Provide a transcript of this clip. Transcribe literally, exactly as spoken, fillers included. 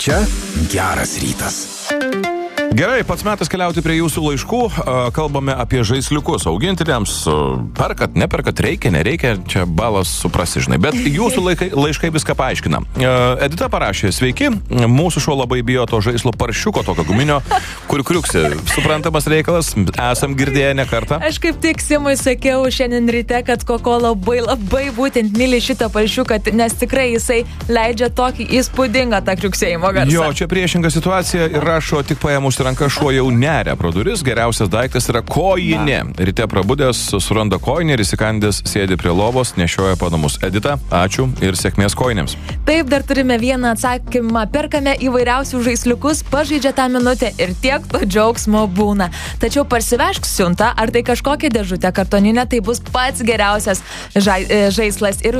Čia geras rytas. Gerai, pats metas keliauti prie jūsų laiškų. Kalbame apie žaisliukus. Augintiniams perkat, neperkat, reikia, nereikia. Čia balas suprasi, žinai. Bet jūsų laikai, laiškai viską paaiškina. Edita parašė, sveiki, mūsų šuo labai bijo to žaislo paršiuko, tokio guminio, kur kriuksi. Suprantamas reikalas, esam girdėję ne kartą. Aš kaip tik Simui sakiau šiandien ryte, kad Koko labai, labai būtent myli šitą paršiuką, nes tikrai jisai leidžia tokį įspūdingą tą kriuksėjimo garsą. Jo, čia priešinga situacija ir rašo, tik paėmus ranka šuo jau neria pro duris, geriausias daiktas yra kojinė. Ryte prabudęs, suranda kojinį ir įsikandęs sėdi prie lovos, nešioja po namus. Edita, ačiū ir sėkmės kojinėms. Taip, dar turime vieną atsakymą. Perkame įvairiausių žaisliukus, pažaidžia tą minutę ir tiek to džiaugsmo būna. Tačiau parsivežk siuntą, ar tai kažkokią dėžutę kartoninę, tai bus pats geriausias žai, žaislas. Ir